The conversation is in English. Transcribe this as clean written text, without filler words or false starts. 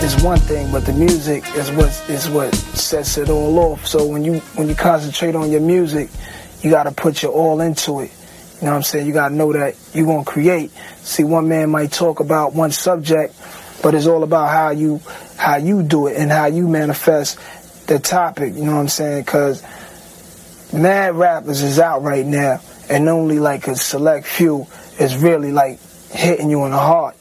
is one thing, but the music is what sets it all off. So when you concentrate on your music, you got to put your all into it. You know what I'm saying? You got to know that you're going to create. See, one man might talk about one subject, but it's all about how you do it and how you manifest the topic. You know what I'm saying? Because mad rappers is out right now, and only like a select few is really like hitting you in the heart.